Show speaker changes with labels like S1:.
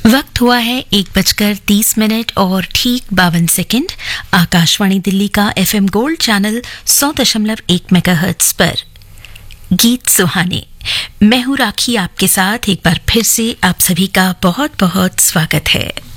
S1: वक्त हुआ है 1:30 और ठीक 52 आकाशवाणी दिल्ली का FM गोल्ड चैनल 100.1 मेगाहर्ट्ज पर गीत सुहाने। मैं हूं राखी, आपके साथ एक बार फिर से आप सभी का बहुत बहुत स्वागत है।